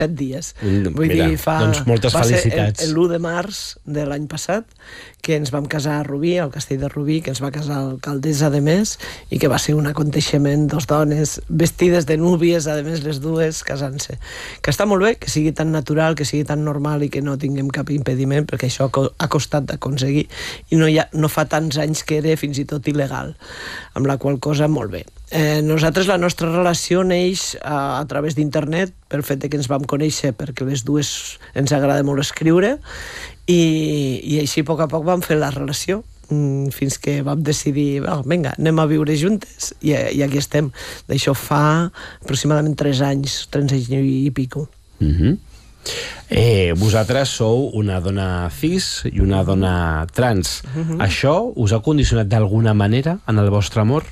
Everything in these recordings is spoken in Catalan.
7 dies. Mira, doncs moltes felicitats. Va ser l'1 de març de l'any passat, que ens vam casar a Rubí, al castell de Rubí, que ens va casar l'alcaldessa, a més, i que va ser un aconteixement, 2 dones vestides de núvies, a més les dues casant-se. Que està molt bé, que sigui tan natural, que sigui tan normal i que no tinguem cap impediment, perquè això ha costat d'aconseguir, i no fa tants anys que era fins i tot il·legal, amb la qual cosa molt bé. Nosaltres, la nostra relació neix a través d'internet, pel fet que ens vam conèixer perquè les dues ens agrada molt escriure, i així a poc vam fer la relació fins que vam decidir, vinga, anem a viure juntes, i aquí estem. D'això fa aproximadament 3 anys i pico. Vosaltres sou una dona cis i una dona trans. Això us ha condicionat d'alguna manera en el vostre amor?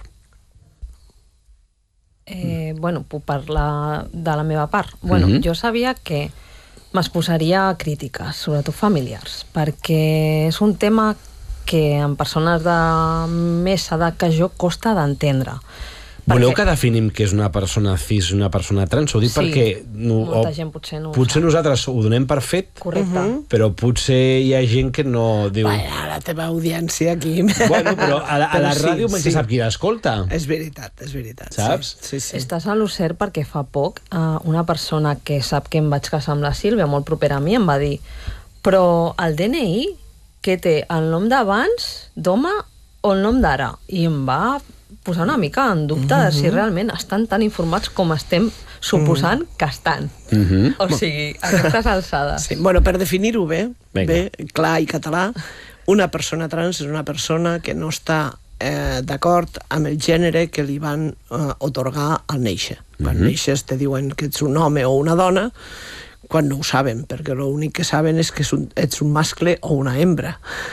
Bueno, puc parlar de la meva part. Bueno, jo sabia que m'exposaria a crítiques, sobretot familiars, perquè és un tema que en persones de més edat que jo costa d'entendre. Voleu que definim què és una persona cis i una persona trans? Ho dic perquè... molta gent potser no ho potser sap. nosaltres ho donem per fet, correcte. Però potser hi ha gent que no diu... La teva audiència aquí... Bueno, però a la ràdio menys sap qui l'escolta. És veritat. Saps? Sí. Estàs a lo cert, perquè fa poc una persona que sap que em vaig casar amb la Sílvia, molt propera a mi, em va dir: però el DNI que té el nom d'abans d'home o el nom d'ara? I em va posar una mica en dubte de si realment estan tan informats com estem suposant que estan. O sigui, a aquestes alçades. Sí. Bueno, per definir-ho bé, clar i català, una persona trans és una persona que no està d'acord amb el gènere que li van otorgar al néixer. Quan neixes te diuen que ets un home o una dona, quan no ho saben, perquè l'únic que saben és que ets un mascle o una hembra.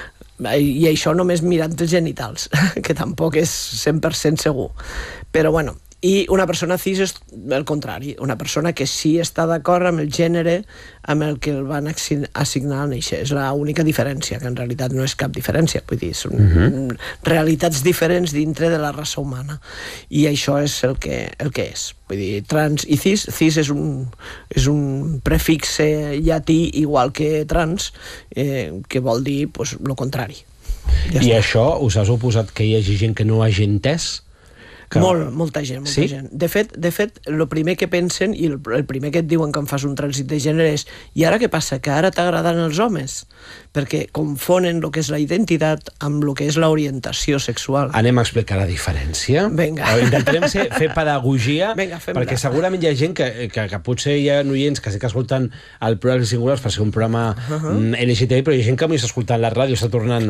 I això només mirant els genitals, que tampoc és 100% segur. Però bueno, i una persona cis és el contrari, una persona que sí està d'acord amb el gènere amb el que el van assignar al néixer. És l'única diferència, que en realitat no és cap diferència, vull dir, són realitats diferents dintre de la raça humana, i això és el que és. Vull dir, trans i cis és un prefix llatí igual que trans, que vol dir el contrari. I això us has oposat que hi hagi gent que no hagi entès? Molta gent. De fet, el primer que pensen i el primer que et diuen quan fas un trànsit de gènere és: i ara què passa, que ara t'agraden els homes? Perquè confonen el que és la identitat amb el que és l'orientació sexual. Anem a explicar la diferència? Vinga. Intentarem fer pedagogia, fem-la. perquè segurament hi ha gent que potser hi ha oients que sí que escolten el programa Singulars per ser un programa LGTBI, però hi ha gent que m'està escoltant la ràdio, està tornant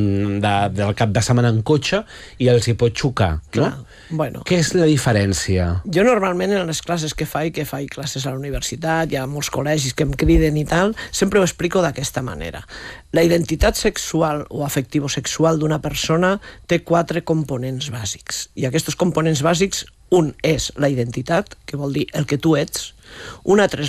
del cap de setmana en cotxe i els hi pot xocar, no? Bueno, què és la diferència? Jo normalment en les classes que faig classes a la universitat, hi ha molts col·legis que em criden i tal, sempre ho explico d'aquesta manera. La identitat sexual o afectivo-sexual d'una persona té 4 components bàsics, i aquests components bàsics, un és la identitat, que vol dir el que tu ets, un altre és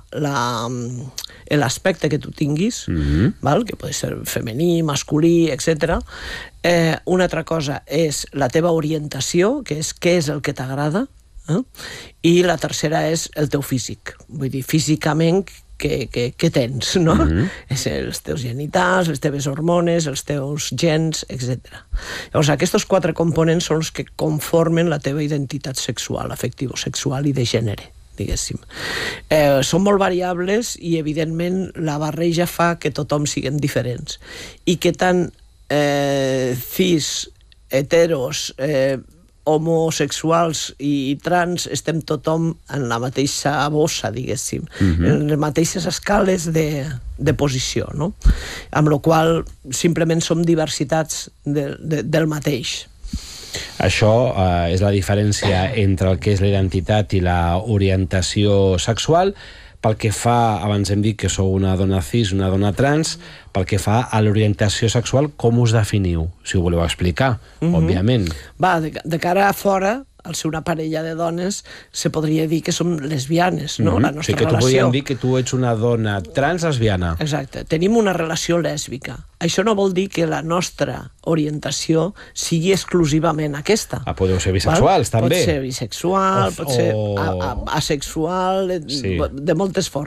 l'aspecte que tu tinguis, que pot ser femení, masculí, etc. Una altra cosa és la teva orientació, que és què és el que t'agrada, i la tercera és el teu físic, vull dir, físicament què tens, no? Els teus genitals, les teves hormones, els teus gens, etc. Llavors, aquests 4 components són els que conformen la teva identitat sexual, afectivo-sexual i de gènere, diguéssim. Són molt variables i, evidentment, la barreja fa que tothom siguem diferents. I que tant cis, heteros, homosexuals i trans estem tothom en la mateixa bossa, diguéssim, en les mateixes escales de posició, no? Amb la qual simplement som diversitats del mateix. Això és la diferència entre el que és la identitat i la orientació sexual. Pel que fa, abans hem dit que sou una dona cis, una dona trans, pel que fa a l'orientació sexual, com us definiu? Si ho voleu explicar, òbviament. De cara a fora, al ser una parella de dones, se podria dir que som lesbianes, no? La nostra que tu relació. podríem dir que tu ets una dona translesbiana. Exacte. Tenim una relació lèsbica. Això no vol dir que la nostra orientació sigui exclusivament aquesta. Podeu ser bisexuals, també. Pot ser bisexual, pot ser asexual, de moltes formes.